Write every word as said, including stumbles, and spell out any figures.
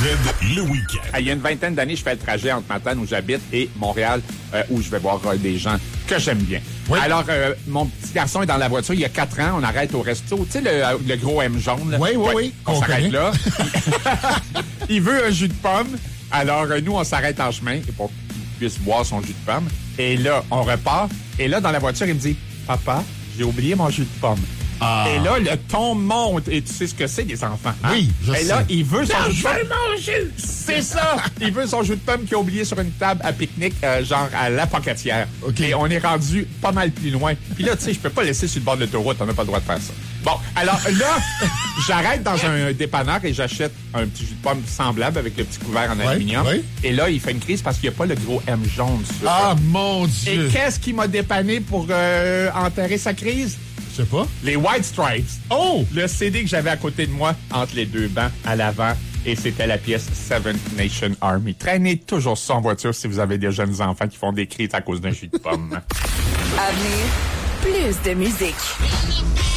le week-end. Il y a une vingtaine d'années, je fais le trajet entre Matane, où j'habite, et Montréal, euh, où je vais voir euh, des gens que j'aime bien. Oui. Alors, euh, mon petit garçon est dans la voiture. Il y a quatre ans, on arrête au resto. Tu sais, le, le gros M jaune. Là? Oui, oui, oui. On, On s'arrête connaît. là. Il veut un jus de pomme. Alors, euh, nous, on s'arrête en chemin pour qu'il puisse boire son jus de pomme. Et là, on repart. Et là, dans la voiture, il me dit, « Papa, j'ai oublié mon jus de pomme. » Ah. Et là, le ton monte. Et tu sais ce que c'est, les enfants. Hein? Oui, je Et sais. là, il veut son Non, jus de je pomme. vais le manger. C'est ça! Il veut son jus de pomme qu'il a oublié sur une table à pique-nique, euh, genre à la Pocatière. OK. Et on est rendu pas mal plus loin. Puis là, tu sais, je peux pas laisser sur le bord de l'autoroute, on n'a pas le droit de faire ça. Bon, alors là, j'arrête dans un dépanneur et j'achète un petit jus de pomme semblable avec le petit couvert en Ouais, aluminium. ouais. Et là, il fait une crise parce qu'il n'y a pas le gros M jaune sur. Ah, mon Et Dieu. qu'est-ce qui m'a dépanné pour euh, enterrer sa crise? Je sais pas. Les White Stripes. Oh! Le C D que j'avais à côté de moi, entre les deux bancs, à l'avant, et c'était la pièce Seventh Nation Army. Traînez toujours ça en voiture si vous avez des jeunes enfants qui font des crises à cause d'un jus de pomme. À venir, plus de musique.